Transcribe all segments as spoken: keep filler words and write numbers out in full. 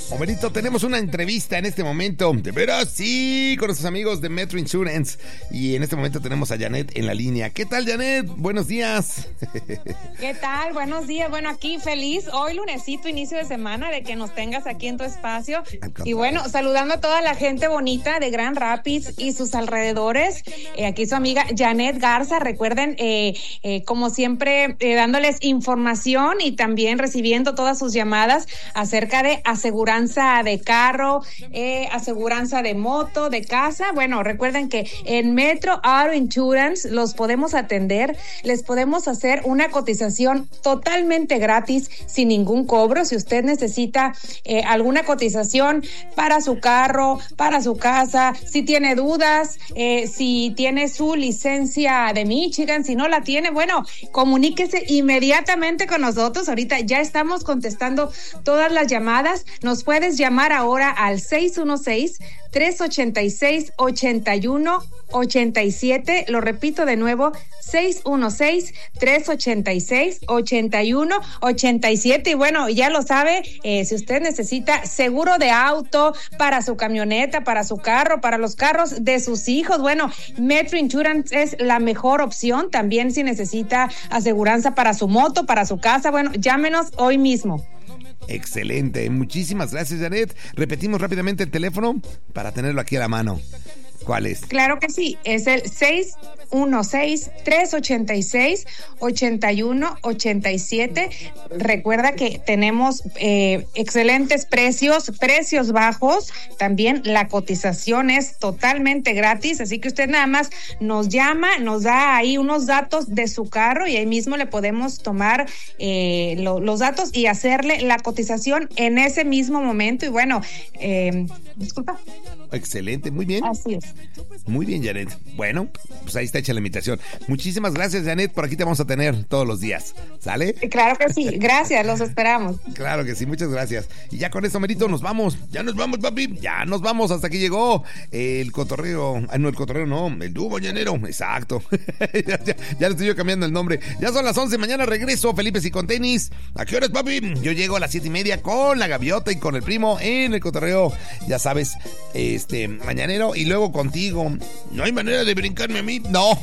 Homerito, tenemos una entrevista en este momento. ¿De veras? Sí, con nuestros amigos de Metro Insurance. Y en este momento tenemos a Janet en la línea. ¿Qué tal, Janet? Buenos días. ¿Qué tal? Buenos días. Bueno, aquí feliz. Hoy lunesito, inicio de semana, de que nos tengas aquí en tu espacio. Y bueno, saludando a toda la gente bonita de Grand Rapids y sus alrededores. Eh, aquí su amiga Janet Garza. Recuerden, eh, eh, como siempre, eh, dándoles información y también recibiendo todas sus llamadas acerca de aseguranza de carro, eh, aseguranza de moto, de casa. Bueno, recuerden que en Metro Auto Insurance los podemos atender, les podemos hacer una cotización totalmente gratis, sin ningún cobro. Si usted necesita eh, alguna cotización para su carro, para su casa, si tiene dudas, eh, si tiene su licencia de Michigan, si no la tiene, bueno, comuníquese inmediatamente con nosotros. Ahorita ya estamos contestando todas las llamadas. Nos puedes llamar ahora al seis uno seis, tres ocho seis, ocho uno ocho siete. Lo repito de nuevo, seis uno seis, tres ocho seis, ocho uno ocho siete. Y bueno, ya lo sabe, eh, si usted necesita seguro de auto para su camioneta, para su carro, para los carros de sus hijos, bueno, Metro Insurance es la mejor opción. También si necesita aseguranza para su moto, para su casa, bueno, llámenos hoy mismo. Excelente, muchísimas gracias, Janet. Repetimos rápidamente el teléfono para tenerlo aquí a la mano. ¿Cuál es? Claro que sí, es el seis uno seis, tres ocho seis, ocho uno ocho siete. Recuerda que tenemos eh, excelentes precios, precios bajos. También la cotización es totalmente gratis, así que usted nada más nos llama, nos da ahí unos datos de su carro y ahí mismo le podemos tomar eh, lo, los datos y hacerle la cotización en ese mismo momento. Y bueno, eh, disculpa. Excelente, muy bien. Así es. Muy bien, Janet. Bueno, pues ahí está hecha la invitación. Muchísimas gracias, Janet. Por aquí te vamos a tener todos los días. ¿Sale? Claro que sí. Gracias, los esperamos. Claro que sí, muchas gracias. Y ya con esto, Merito, nos vamos. Ya nos vamos, papi. Ya nos vamos. Hasta aquí llegó el cotorreo. Ah, no, el cotorreo no. El dúo mañanero. Exacto. ya, ya, ya le estoy yo cambiando el nombre. Ya son las once. Mañana regreso. Felipe y con tenis. ¿A qué horas, papi? Yo llego a las siete y media con la gaviota y con el primo en el cotorreo. Ya sabes, este, mañanero. Y luego contigo. ¿No hay manera de brincarme a mí? No.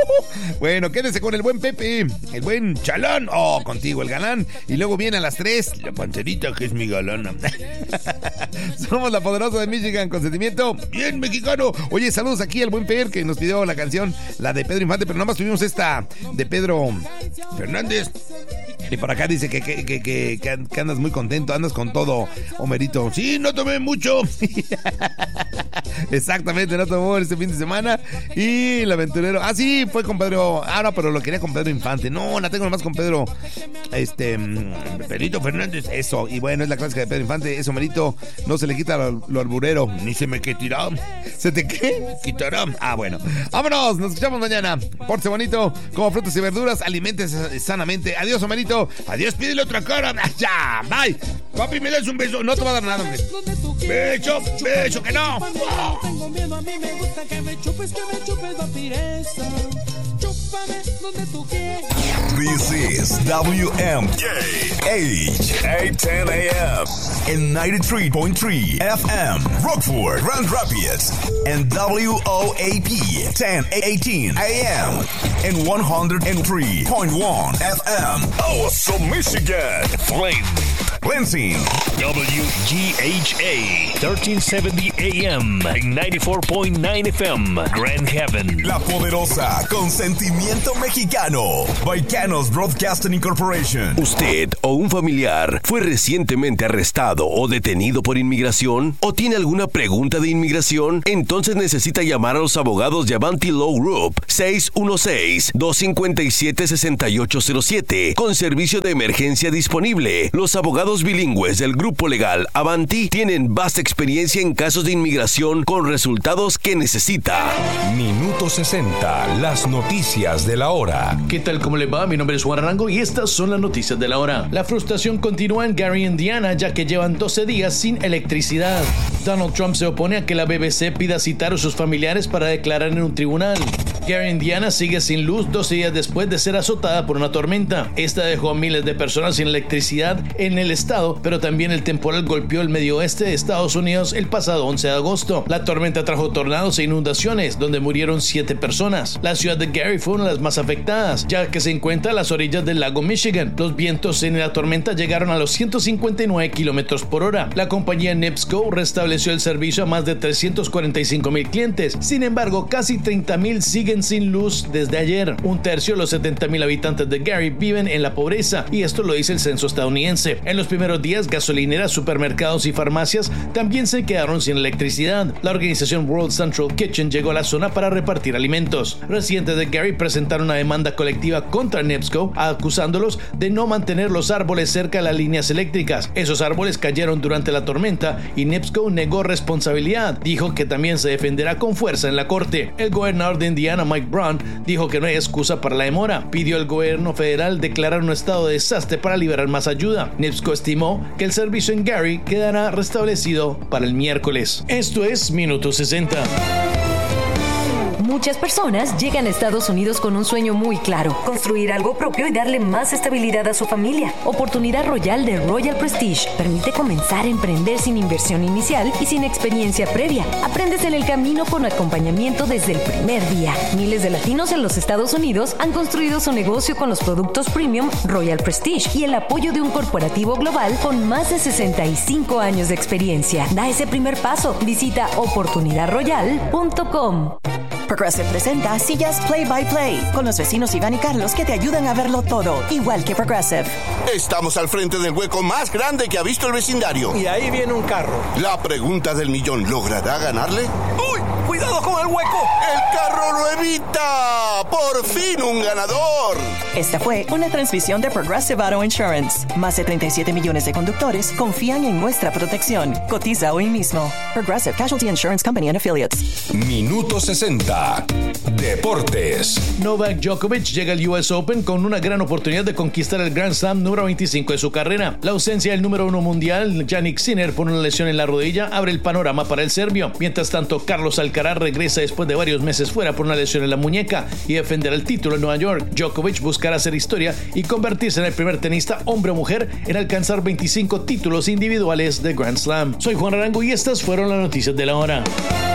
Bueno, quédese con el buen Pepe, el buen Chalán. Oh, contigo el galán. Y luego viene a las tres la panterita, que es mi galana. Somos la poderosa de Michigan con sentimiento bien mexicano. Oye, saludos aquí al buen Fer, que nos pidió la canción, la de Pedro Infante, pero nada más tuvimos esta de Pedro Fernández. Y por acá dice que, que, que, que, que andas muy contento, andas con todo, Homerito. Sí, no tomé mucho. Exactamente, no tomó este fin de semana. Y el aventurero, ah, sí, fue con Pedro. Ah, no, pero lo quería con Pedro Infante. No, la tengo nomás con Pedro, este, Pedrito Fernández. Eso, y bueno, es la clásica de Pedro Infante. Eso, Homerito, no se le quita lo, lo alburero. Ni se me quitará. ¿Se te qué? Quitará. Ah, bueno, vámonos, nos escuchamos mañana. Pórtese bonito, como frutas y verduras, aliméntese sanamente. Adiós, Homerito. Adiós, pídele otra cara. Ya, bye. Papi, me das un beso. No te va a dar nada, hombre. Beso, beso, que no. Tengo miedo, a mí me gusta que me chupes, que me chupes la pireza. Chúpame donde tú quieras. This is W M K H eight ten A M and ninety-three point three F M Rockford, Grand Rapids, and W O A P ten eighteen A M and one oh three point one F M. Awesome, Michigan. Flame. Lansing. W G H A thirteen seventy A M and ninety-four point nine F M. Grand Haven. La poderosa con sentimiento mexicano. Baicanos Broadcasting Incorporation. ¿Usted o un familiar fue recientemente arrestado o detenido por inmigración? ¿O tiene alguna pregunta de inmigración? Entonces necesita llamar a los abogados de Avanti Law Group seis uno seis, dos cinco siete, seis ocho cero siete con servicio de emergencia disponible. Los abogados bilingües del grupo legal Avanti tienen vasta experiencia en casos de inmigración con resultados que necesita. Minuto sesenta, las noticias de la hora. ¿Qué tal? ¿Cómo le va? Mi nombre es Juan Arango y estas son las noticias de la hora. La frustración continúa en Gary, Indiana, ya que llevan doce días sin electricidad. Donald Trump se opone a que la B B C pida citar a sus familiares para declarar en un tribunal. Gary, Indiana sigue sin luz doce días después de ser azotada por una tormenta. Esta dejó a miles de personas sin electricidad en el estado, pero también el temporal golpeó el medio oeste de Estados Unidos el pasado once de agosto. La tormenta trajo tornados e inundaciones, donde murieron siete personas. La ciudad de Gary fue una de las más afectadas, ya que se encuentra a las orillas del lago Michigan. Los vientos en la tormenta llegaron a los ciento cincuenta y nueve kilómetros por hora. La compañía NIPSCO restableció el servicio a más de trescientos cuarenta y cinco mil clientes. Sin embargo, casi treinta mil siguen sin luz desde ayer. Un tercio de los setenta mil habitantes de Gary viven en la pobreza, y esto lo dice el censo estadounidense. En los primeros días, gasolineras, supermercados y farmacias también se quedaron sin electricidad. La organización World Central Kitchen llegó a la zona para repartir alimentos. Residentes de Gary presentaron una demanda colectiva contra NIPSCO, acusándolos de no mantener los árboles cerca de las líneas eléctricas. Esos árboles cayeron durante la tormenta y NIPSCO negó responsabilidad. Dijo que también se defenderá con fuerza en la corte. El gobernador de Indiana, Mike Brown, dijo que no hay excusa para la demora. Pidió al gobierno federal declarar un estado de desastre para liberar más ayuda. NIPSCO estimó que el servicio en Gary quedará restablecido para el miércoles. Esto es Minuto sesenta. Muchas personas llegan a Estados Unidos con un sueño muy claro: construir algo propio y darle más estabilidad a su familia. Oportunidad Royal de Royal Prestige permite comenzar a emprender sin inversión inicial y sin experiencia previa. Aprendes en el camino con acompañamiento desde el primer día. Miles de latinos en los Estados Unidos han construido su negocio con los productos premium Royal Prestige y el apoyo de un corporativo global con más de sesenta y cinco años de experiencia. Da ese primer paso. Visita oportunidad royal punto com. Progressive presenta Sillas Play by Play con los vecinos Iván y Carlos, que te ayudan a verlo todo, igual que Progressive. Estamos al frente del hueco más grande que ha visto el vecindario. Y ahí viene un carro. La pregunta del millón: ¿logrará ganarle? ¡Uy! ¡Cuidado con el hueco! ¡El carro lo evita! ¡Por fin un ganador! Esta fue una transmisión de Progressive Auto Insurance. Más de treinta y siete millones de conductores confían en nuestra protección. Cotiza hoy mismo. Progressive Casualty Insurance Company and Affiliates. Minuto sesenta. Deportes. Novak Djokovic llega al U S Open con una gran oportunidad de conquistar el Grand Slam número veinticinco de su carrera. La ausencia del número uno mundial, Jannik Sinner, por una lesión en la rodilla, abre el panorama para el serbio. Mientras tanto, Carlos Alcaraz regresa después de varios meses fuera por una lesión en la muñeca y defenderá el título en Nueva York. Djokovic buscará hacer historia y convertirse en el primer tenista, hombre o mujer, en alcanzar veinticinco títulos individuales de Grand Slam. Soy Juan Arango y estas fueron las noticias de la hora.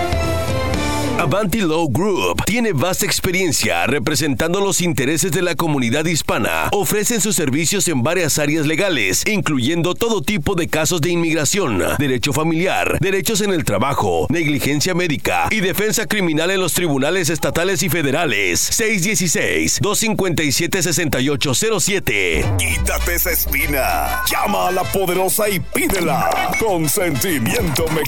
Avanti Law Group tiene vasta experiencia representando los intereses de la comunidad hispana. Ofrecen sus servicios en varias áreas legales, incluyendo todo tipo de casos de inmigración, derecho familiar, derechos en el trabajo, negligencia médica y defensa criminal en los tribunales estatales y federales. seis uno seis, dos cinco siete, seis ocho cero siete. Quítate esa espina. Llama a la poderosa y pídela. Consentimiento mexicano.